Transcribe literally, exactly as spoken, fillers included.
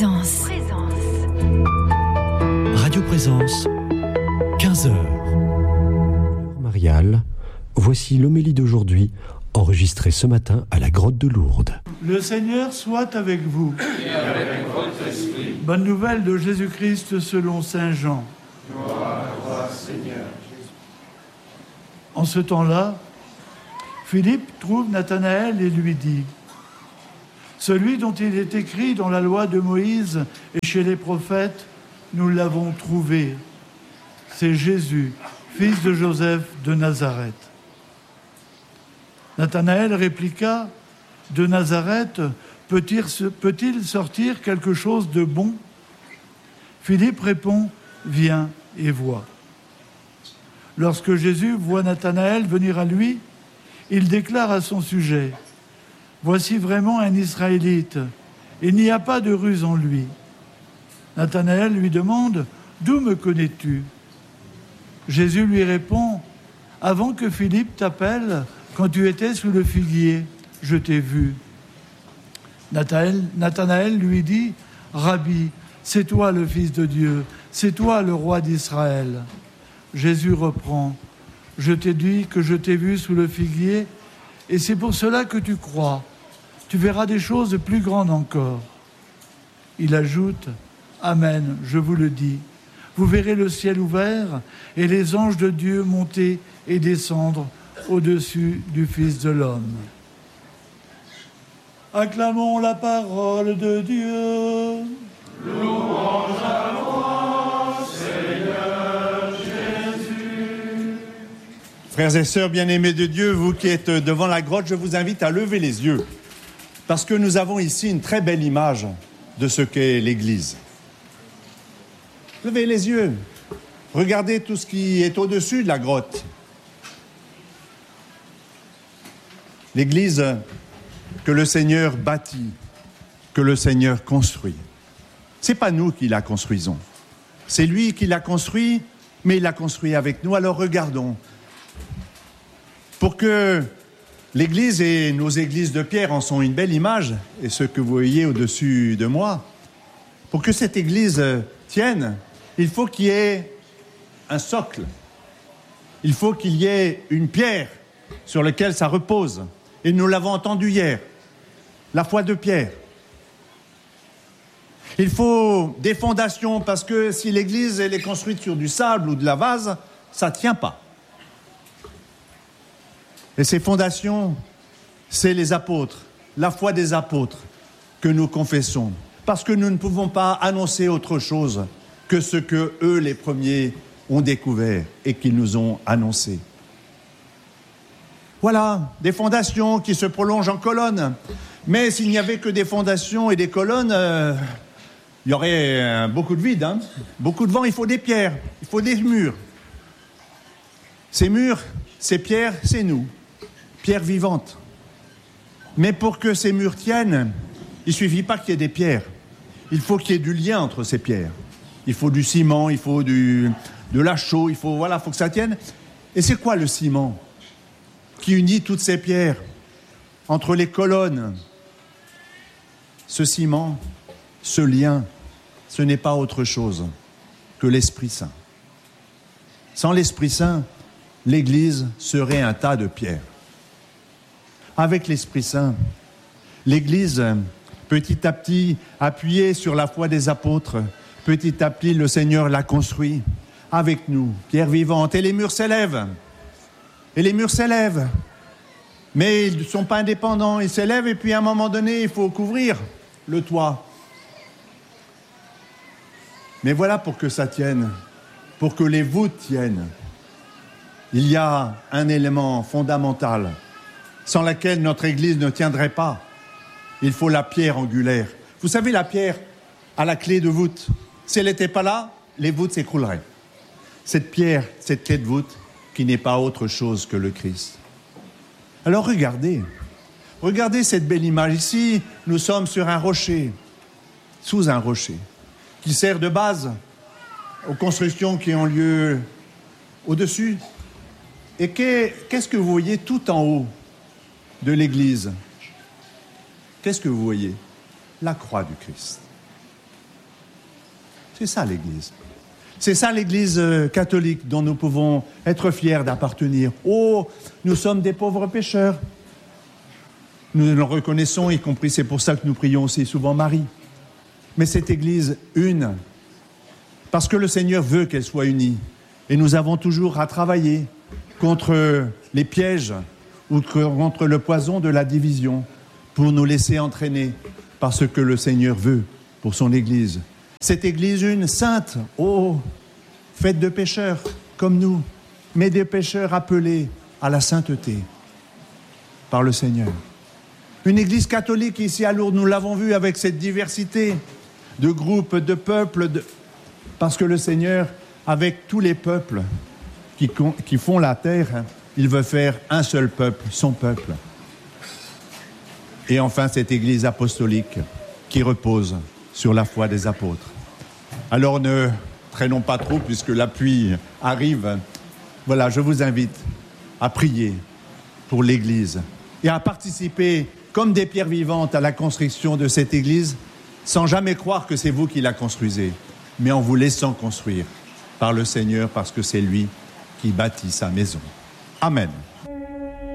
Présence. Radio Présence, quinze heures. Mariale, voici l'homélie d'aujourd'hui, enregistrée ce matin à la grotte de Lourdes. Le Seigneur soit avec vous. Et avec votre esprit. Bonne nouvelle de Jésus-Christ selon saint Jean. Gloire à toi, Seigneur. En ce temps-là, Philippe trouve Nathanaël et lui dit : celui dont il est écrit dans la loi de Moïse et chez les prophètes, nous l'avons trouvé. C'est Jésus, fils de Joseph de Nazareth. Nathanaël répliqua : de Nazareth peut-il, peut-il sortir quelque chose de bon ? Philippe répond : viens et vois. Lorsque Jésus voit Nathanaël venir à lui, il déclare à son sujet : voici vraiment un Israélite, il n'y a pas de ruse en lui. Nathanaël lui demande : d'où me connais-tu ? Jésus lui répond : avant que Philippe t'appelle, quand tu étais sous le figuier, je t'ai vu. Nathanaël, Nathanaël lui dit : Rabbi, c'est toi le Fils de Dieu, c'est toi le roi d'Israël. Jésus reprend : je t'ai dit que je t'ai vu sous le figuier, et c'est pour cela que tu crois. Tu verras des choses plus grandes encore. Il ajoute : Amen, je vous le dis. Vous verrez le ciel ouvert et les anges de Dieu monter et descendre au-dessus du Fils de l'homme. Acclamons la parole de Dieu. Louange à toi, Seigneur Jésus. Frères et sœurs bien-aimés de Dieu, vous qui êtes devant la grotte, je vous invite à lever les yeux, parce que nous avons ici une très belle image de ce qu'est l'Église. Levez les yeux, regardez tout ce qui est au-dessus de la grotte. L'Église que le Seigneur bâtit, que le Seigneur construit. Ce n'est pas nous qui la construisons, c'est lui qui l'a construit, mais il l'a construit avec nous. Alors regardons, pour que l'Église et nos églises de pierre en sont une belle image, et ce que vous voyez au-dessus de moi, pour que cette Église tienne, il faut qu'il y ait un socle, il faut qu'il y ait une pierre sur laquelle ça repose. Et nous l'avons entendu hier, la foi de Pierre. Il faut des fondations, parce que si l'Église elle est construite sur du sable ou de la vase, ça ne tient pas. Et ces fondations, c'est les apôtres, la foi des apôtres que nous confessons, parce que nous ne pouvons pas annoncer autre chose que ce que eux, les premiers, ont découvert et qu'ils nous ont annoncé. Voilà, des fondations qui se prolongent en colonnes. Mais s'il n'y avait que des fondations et des colonnes, euh, il y aurait euh, beaucoup de vide, hein, beaucoup de vent. Il faut des pierres, il faut des murs. Ces murs, ces pierres, c'est nous, pierres vivantes. Mais pour que ces murs tiennent, il ne suffit pas qu'il y ait des pierres. Il faut qu'il y ait du lien entre ces pierres. Il faut du ciment, il faut du, de la chaux, il faut, voilà, faut que ça tienne. Et c'est quoi le ciment qui unit toutes ces pierres entre les colonnes? Ce ciment, ce lien, ce n'est pas autre chose que l'Esprit Saint. Sans l'Esprit Saint, l'Église serait un tas de pierres. Avec l'Esprit Saint, l'Église, petit à petit, appuyée sur la foi des apôtres, petit à petit, le Seigneur l'a construit avec nous, pierres vivantes, et les murs s'élèvent. Et les murs s'élèvent. Mais ils ne sont pas indépendants, ils s'élèvent, et puis à un moment donné, il faut couvrir le toit. Mais voilà, pour que ça tienne, pour que les voûtes tiennent, il y a un élément fondamental sans lequel notre Église ne tiendrait pas. Il faut la pierre angulaire. Vous savez, la pierre a la clé de voûte. Si elle n'était pas là, les voûtes s'écrouleraient. Cette pierre, cette clé de voûte, qui n'est pas autre chose que le Christ. Alors regardez, regardez cette belle image. Ici, nous sommes sur un rocher, sous un rocher, qui sert de base aux constructions qui ont lieu au-dessus. Et qu'est-ce que vous voyez tout en haut de l'Église? Qu'est-ce que vous voyez? La croix du Christ. C'est ça l'Église. C'est ça l'Église catholique dont nous pouvons être fiers d'appartenir. Oh, nous sommes des pauvres pécheurs. Nous le reconnaissons, y compris, c'est pour ça que nous prions aussi souvent Marie. Mais cette Église une, parce que le Seigneur veut qu'elle soit unie. Et nous avons toujours à travailler contre les pièges ou contre le poison de la division pour nous laisser entraîner par ce que le Seigneur veut pour son Église. Cette Église une, sainte, oh, faite de pécheurs comme nous, mais des pécheurs appelés à la sainteté par le Seigneur. Une Église catholique ici à Lourdes, nous l'avons vu avec cette diversité de groupes, de peuples, de... parce que le Seigneur, avec tous les peuples qui, qui font la terre, il veut faire un seul peuple, son peuple. Et enfin, cette Église apostolique qui repose sur la foi des apôtres. Alors ne traînons pas trop puisque la pluie arrive. Voilà, je vous invite à prier pour l'Église et à participer comme des pierres vivantes à la construction de cette Église sans jamais croire que c'est vous qui la construisez, mais en vous laissant construire par le Seigneur parce que c'est lui qui bâtit sa maison. Amen.